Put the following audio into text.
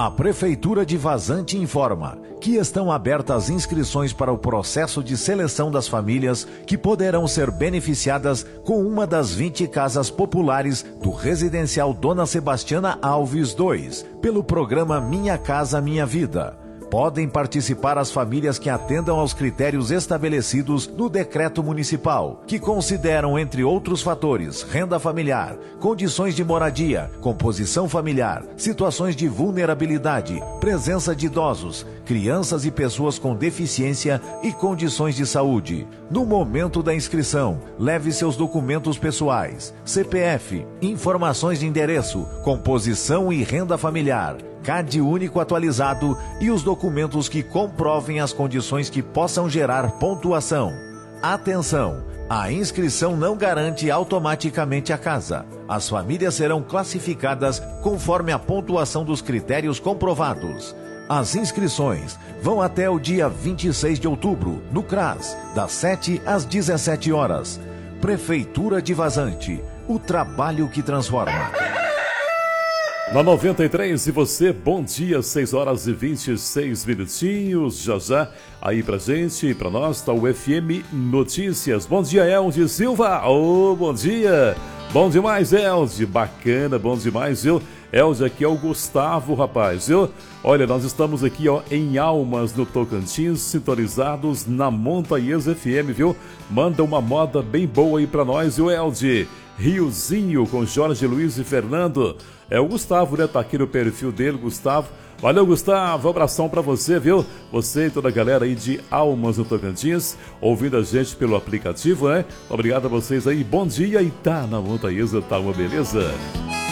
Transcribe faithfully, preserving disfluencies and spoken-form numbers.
A Prefeitura de Vazante informa que estão abertas inscrições para o processo de seleção das famílias que poderão ser beneficiadas com uma das vinte casas populares do residencial Dona Sebastiana Alves dois, pelo programa Minha Casa Minha Vida. Podem participar as famílias que atendam aos critérios estabelecidos no decreto municipal, que consideram, entre outros fatores, renda familiar, condições de moradia, composição familiar, situações de vulnerabilidade, presença de idosos, crianças e pessoas com deficiência e condições de saúde. No momento da inscrição, leve seus documentos pessoais, C P F, informações de endereço, composição e renda familiar, C A D único atualizado e os documentos que comprovem as condições que possam gerar pontuação. Atenção! A inscrição não garante automaticamente a casa. As famílias serão classificadas conforme a pontuação dos critérios comprovados. As inscrições vão até o dia vinte e seis de outubro, no CRAS, das sete às dezessete horas. Prefeitura de Vazante, o trabalho que transforma. Na noventa e três, e você, bom dia, seis horas e vinte e seis minutinhos, já já, aí pra gente e pra nós tá o F M Notícias. Bom dia, Elde Silva, ô, oh, bom dia, bom demais, Elde, bacana, bom demais, viu? Elde, aqui é o Gustavo, rapaz, viu? Olha, nós estamos aqui, ó, em Almas, no Tocantins, sintonizados na Montanhês F M, viu? Manda uma moda bem boa aí pra nós, viu, Elde? Riozinho com Jorge Luiz e Fernando. É o Gustavo, né? Tá aqui no perfil dele, Gustavo. Valeu, Gustavo. Abração pra você, viu? Você e toda a galera aí de Almas no Tocantins, ouvindo a gente pelo aplicativo, né? Obrigado a vocês aí. Bom dia e tá na Montanhesa, tá uma beleza?